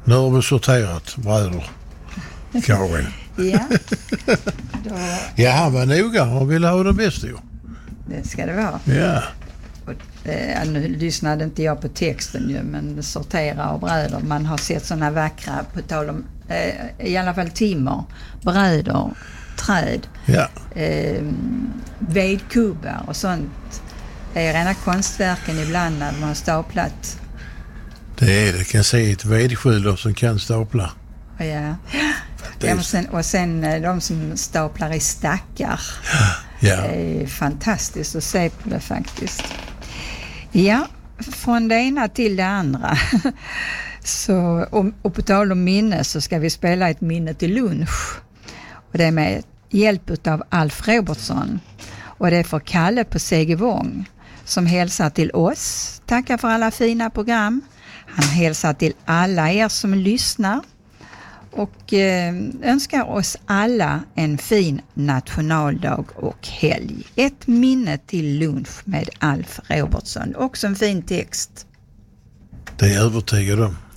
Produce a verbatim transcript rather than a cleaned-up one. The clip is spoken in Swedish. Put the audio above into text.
Nu har vi sorterat bröder, Karin. Ja. Då, Ja, han var noga och ville ha det bästa ju. det ska det vara. Ja. Och, eh, nu lyssnade inte jag på texten ju, men sortera av bröder. Man har sett sådana vackra, på tal om eh, i alla fall timmer, bröder, träd, Ja. eh, vedkubbar och sånt. Det är rena konstverken ibland när man har staplat. Det är det. Kan se ett vedskjuler som kan stapla. Ja. Det Ja, är- och, sen, och sen eh, de som staplar i stackar. Ja. Det är fantastiskt att se på det faktiskt. Ja, från det ena till det andra. Så, och, och på tal om minne så ska vi spela ett minne till lunch. Och det är med hjälp av Alf Robertsson. Och det är för Kalle på Segevång som hälsar till oss. Tackar för alla fina program. Han hälsar till alla er som lyssnar. Och eh, önskar oss alla en fin nationaldag och helg. Ett minne till lunch med Alf Robertsson. Också en fin text. Det är jag övertygad om.